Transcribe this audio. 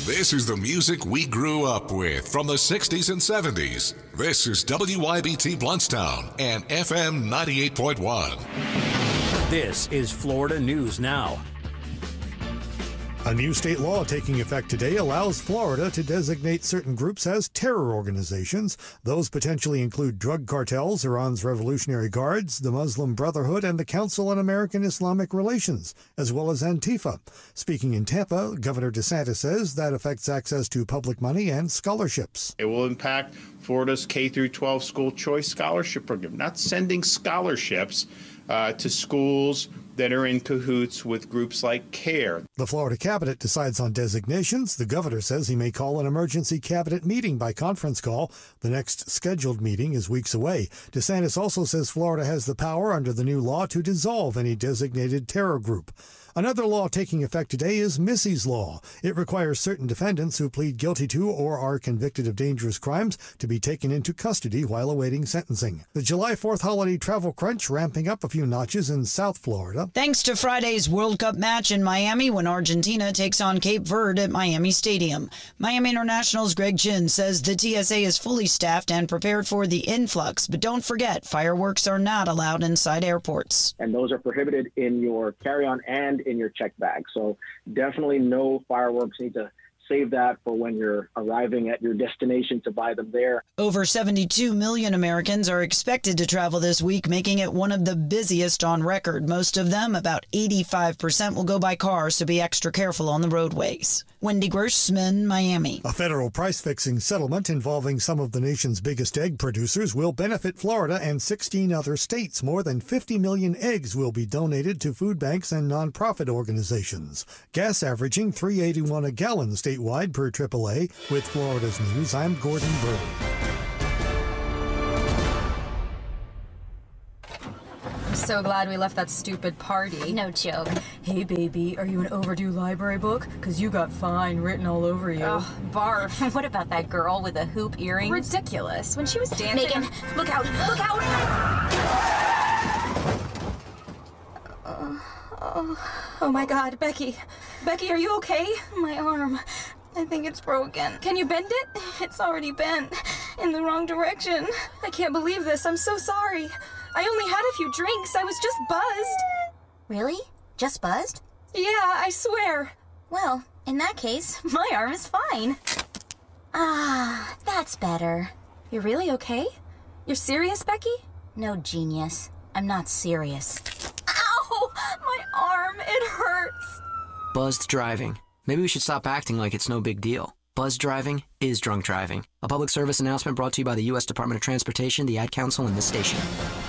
This is the music we grew up with from the 60s and 70s. This is WYBT Bluntstown and FM 98.1. This is Florida News Now. A new state law taking effect today allows Florida to designate certain groups as terror organizations. Those potentially include drug cartels, Iran's Revolutionary Guards, the Muslim Brotherhood, and the Council on American Islamic Relations, as well as Antifa. Speaking in Tampa, Governor DeSantis says that affects access to public money and scholarships. It will impact Florida's K-12 school choice scholarship program, not sending scholarships to schools that are in cahoots with groups like CARE. The Florida cabinet decides on designations. The governor says he may call an emergency cabinet meeting by conference call. The next scheduled meeting is weeks away. DeSantis also says Florida has the power under the new law to dissolve any designated terror group. Another law taking effect today is Missy's Law. It requires certain defendants who plead guilty to or are convicted of dangerous crimes to be taken into custody while awaiting sentencing. The July 4th holiday travel crunch ramping up a few notches in South Florida. Thanks to Friday's World Cup match in Miami when Argentina takes on Cape Verde at Miami Stadium. Miami International's Greg Chin says the TSA is fully staffed and prepared for the influx, but don't forget, fireworks are not allowed inside airports. And those are prohibited in your carry-on and in your check bag. So definitely no fireworks. Need to save that for when you're arriving at your destination to buy them there. Over 72 million Americans are expected to travel this week, making it one of the busiest on record. Most of them, about 85%, will go by car, so be extra careful on the roadways. Wendy Grossman, Miami. A federal price-fixing settlement involving some of the nation's biggest egg producers will benefit Florida and 16 other states. More than 50 million eggs will be donated to food banks and nonprofit organizations. Gas averaging $3.81 a gallon statewide per AAA. With Florida's News, I'm Gordon Bird. I'm so glad we left that stupid party. No joke. Hey, baby, are you an overdue library book? Because you got fine written all over you. Oh, barf. What about that girl with the hoop earrings? Ridiculous. When she was dancing... Megan, look out! Look out! Oh my God, Becky. Becky, are you okay? My arm. I think it's broken. Can you bend it? It's already bent. In the wrong direction. I can't believe this. I'm so sorry. I only had a few drinks. I was just buzzed. Really? Just buzzed? Yeah, I swear. Well, in that case, my arm is fine. Ah, that's better. You're really okay? You're serious, Becky? No, genius. I'm not serious. Ow! My arm, it hurts. Buzzed driving. Maybe we should stop acting like it's no big deal. Buzzed driving is drunk driving. A public service announcement brought to you by the U.S. Department of Transportation, the Ad Council, and this station.